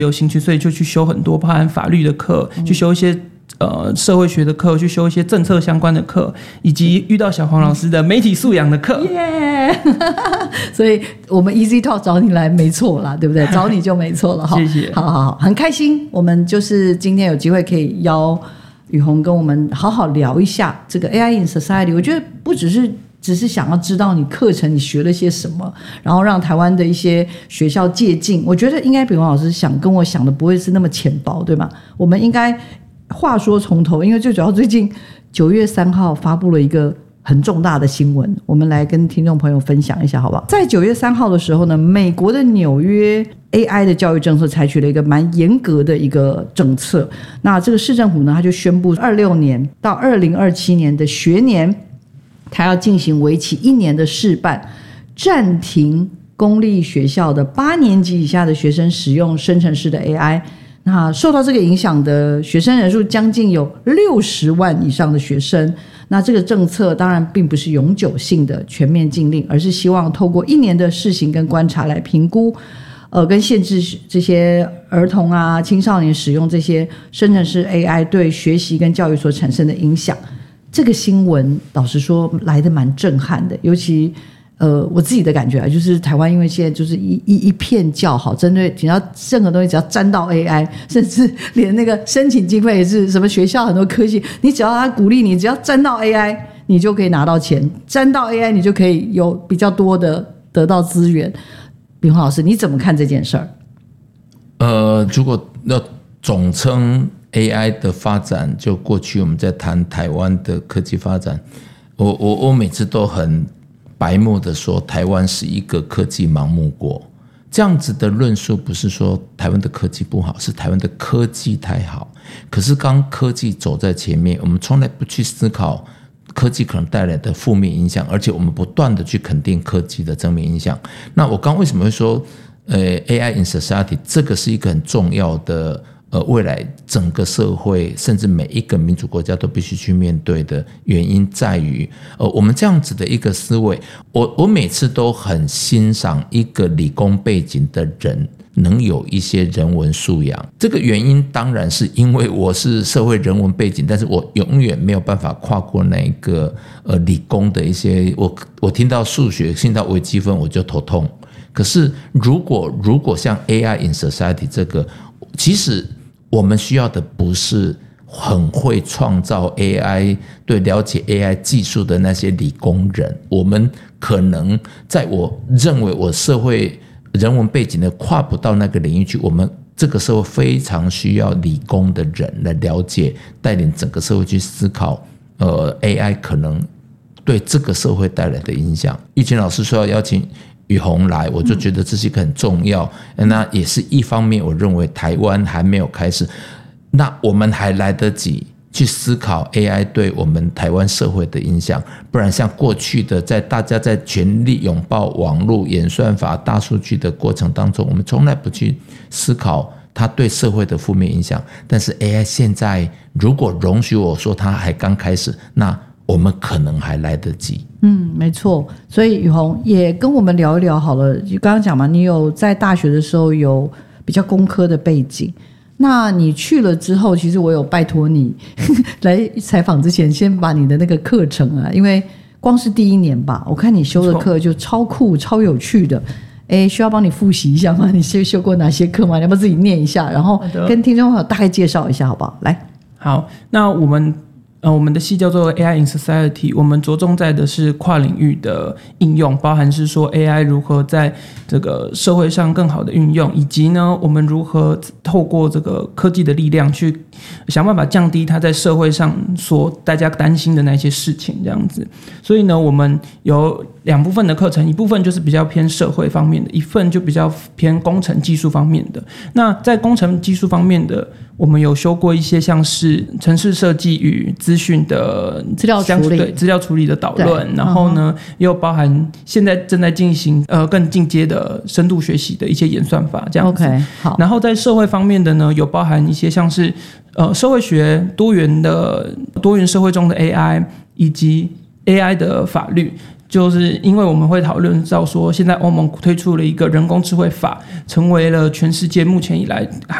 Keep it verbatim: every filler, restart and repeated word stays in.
有兴趣，所以就去修很多包含法律的课，嗯、去修一些呃社会学的课，去修一些政策相关的课，以及遇到小黄老师的媒体素养的课。 耶、yeah! 所以我们 Easy Talk 找你来没错啦，对不对？找你就没错了。 谢谢。 好好好，很开心，我们就是今天有机会可以邀宇宏跟我们好好聊一下这个 A I in Society。我觉得不只是只是想要知道你课程你学了些什么，然后让台湾的一些学校借鉴。我觉得应该比宏老师想跟我想的不会是那么浅薄，对吗？我们应该话说从头，因为最主要最近九月三号发布了一个很重大的新闻，我们来跟听众朋友分享一下好不好？在九月三号的时候呢，美国的纽约 A I 的教育政策采取了一个蛮严格的一个政策。那这个市政府呢，他就宣布二六年到二零二七年的学年，他要进行为期一年的试办，暂停公立学校的八年级以下的学生使用生成式的 A I。那受到这个影响的学生人数将近有六十万以上的学生。那这个政策当然并不是永久性的全面禁令，而是希望透过一年的试行跟观察来评估呃，跟限制这些儿童啊青少年使用这些生成式 A I 对学习跟教育所产生的影响。这个新闻老实说来得蛮震撼的，尤其呃，我自己的感觉啊，就是台湾因为现在就是一一一片叫好，针对只要任何东西只要沾到 A I， 甚至连那个申请经费也是什么学校很多科系，你只要他鼓励你，只要沾到 A I， 你就可以拿到钱，沾到 A I 你就可以有比较多的得到资源。秉宏老师，你怎么看这件事儿？ 呃，如果要总称 A I 的发展，就过去我们在谈台湾的科技发展，我我我每次都很白目的说台湾是一个科技盲目国，这样子的论述不是说台湾的科技不好，是台湾的科技太好。可是当科技走在前面，我们从来不去思考科技可能带来的负面影响，而且我们不断的去肯定科技的正面影响。那我刚为什么会说呃 A I in Society 这个是一个很重要的呃，未来整个社会甚至每一个民主国家都必须去面对的原因在于，呃，我们这样子的一个思维，我我每次都很欣赏一个理工背景的人能有一些人文素养。这个原因当然是因为我是社会人文背景，但是我永远没有办法跨过那一个呃理工的一些，我我听到数学，听到微积分我就头痛。可是如果如果像 A I in Society 这个，其实我们需要的不是很会创造 A I 对了解 A I 技术的那些理工人，我们可能在我认为我社会人文背景的跨不到那个领域去，我们这个社会非常需要理工的人来了解，带领整个社会去思考呃 A I 可能对这个社会带来的影响。玉琴老师说要邀请宇宏来，我就觉得这是一个很重要、嗯、那也是一方面我认为台湾还没有开始，那我们还来得及去思考 A I 对我们台湾社会的影响，不然像过去的在大家在全力拥抱网络演算法大数据的过程当中，我们从来不去思考它对社会的负面影响。但是 A I 现在如果容许我说它还刚开始，那我们可能还来得及。 嗯，没错。所以宇宏也跟我们聊一聊好了，就刚刚讲嘛，你有在大学的时候有比较工科的背景，那你去了之后，其实我有拜托你来采访之前先把你的那个课程啊，因为光是第一年吧，我看你修的课就超酷超有趣的。诶，需要帮你复习一下吗？你是修过哪些课吗？你要不要自己念一下，然后跟听众朋友大概介绍一下好不好？来， 好，那我们呃，我们的系叫做 A I in Society， 我们着重在的是跨领域的应用，包含是说 A I 如何在这个社会上更好的运用，以及呢，我们如何透过这个科技的力量去想办法降低它在社会上所大家担心的那些事情，这样子。所以呢，我们有两部分的课程，一部分就是比较偏社会方面的，一份就比较偏工程技术方面的。那在工程技术方面的，我们有修过一些像是程式设计与资讯的资料处理， 对资料处理的导论，然后呢，也有包含现在正在进行呃更进阶的深度学习的一些演算法这样子。 Okay, 好。 然后在社会方面的呢，有包含一些像是呃社会学、多元的多元社会中的 A I 以及 A I 的法律。 就是因为我们会讨论到说，现在欧盟推出了一个人工智慧法，成为了全世界目前以来